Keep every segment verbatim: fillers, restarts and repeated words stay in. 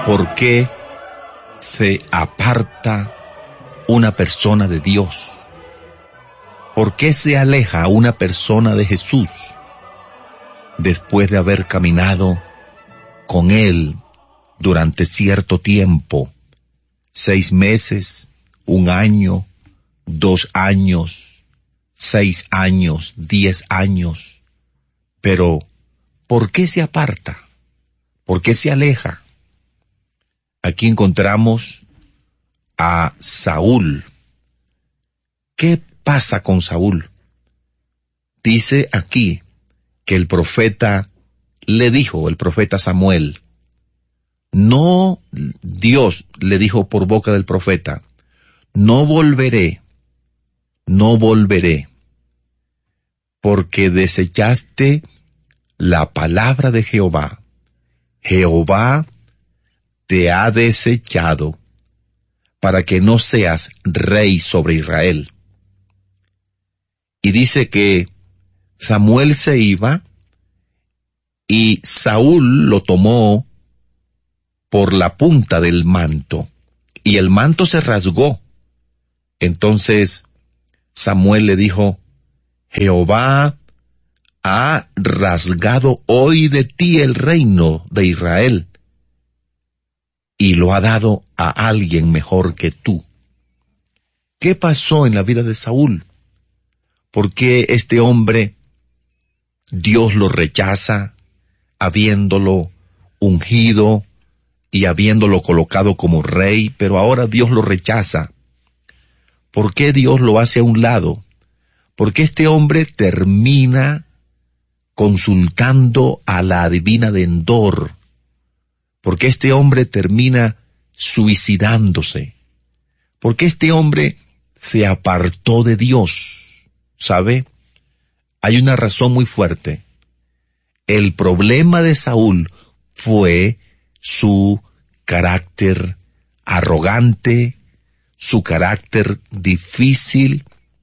¿Por qué se aparta una persona de Dios? ¿Por qué se aleja una persona de Jesús después de haber caminado con Él durante cierto tiempo? Seis meses, un año, dos años, seis años, diez años. Pero, ¿por qué se aparta? ¿Por qué se aleja? Aquí encontramos a Saúl. ¿Qué pasa con Saúl? Dice aquí que el profeta le dijo, el profeta Samuel, no, Dios le dijo por boca del profeta, no volveré, no volveré, porque desechaste la palabra de Jehová. Jehová te ha desechado para que no seas rey sobre Israel. Y dice que Samuel se iba y Saúl lo tomó por la punta del manto y el manto se rasgó. Entonces Samuel le dijo, Jehová ha rasgado hoy de ti el reino de Israel y lo ha dado a alguien mejor que tú. ¿Qué pasó en la vida de Saúl? ¿Por qué este hombre Dios lo rechaza, habiéndolo ungido y habiéndolo colocado como rey, pero ahora Dios lo rechaza? ¿Por qué Dios lo hace a un lado? Porque este hombre termina consultando a la adivina de Endor. Porque este hombre termina suicidándose. Porque este hombre se apartó de Dios. ¿Sabe? Hay una razón muy fuerte. El problema de Saúl fue su carácter arrogante, su carácter difícil,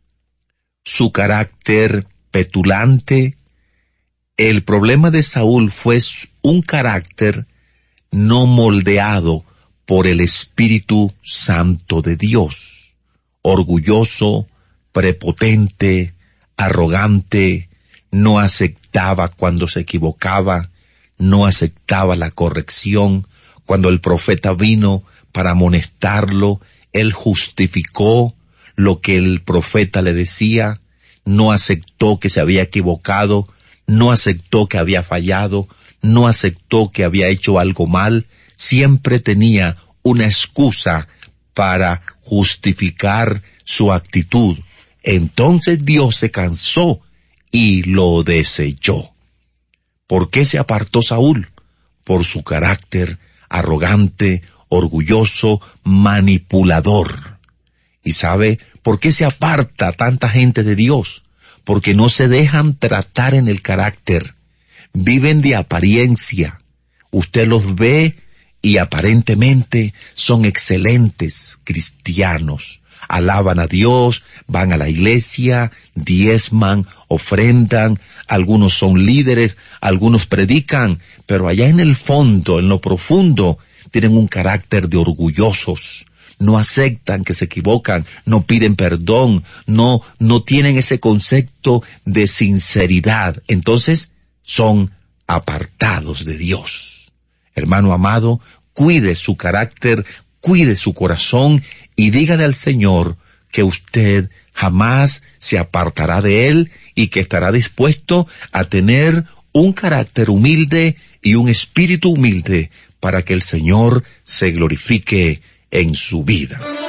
su carácter petulante. El problema de Saúl fue un carácter no moldeado por el Espíritu Santo de Dios, orgulloso, prepotente, arrogante, no aceptaba cuando se equivocaba, no aceptaba la corrección. Cuando el profeta vino para amonestarlo, él justificó lo que el profeta le decía, no aceptó que se había equivocado, no aceptó que había fallado, no aceptó que había hecho algo mal, siempre tenía una excusa para justificar su actitud. Entonces Dios se cansó y lo desechó. ¿Por qué se apartó Saúl? Por su carácter arrogante, orgulloso, manipulador. ¿Y sabe por qué se aparta tanta gente de Dios? Porque no se dejan tratar en el carácter. Viven de apariencia. Usted los ve y aparentemente son excelentes cristianos. Alaban a Dios, van a la iglesia, diezman, ofrendan, algunos son líderes, algunos predican, pero allá en el fondo, en lo profundo, tienen un carácter de orgullosos. No aceptan que se equivocan, no piden perdón, no, no tienen ese concepto de sinceridad. Entonces, son apartados de Dios. Hermano amado, cuide su carácter, cuide su corazón y dígale al Señor que usted jamás se apartará de Él y que estará dispuesto a tener un carácter humilde y un espíritu humilde para que el Señor se glorifique en su vida.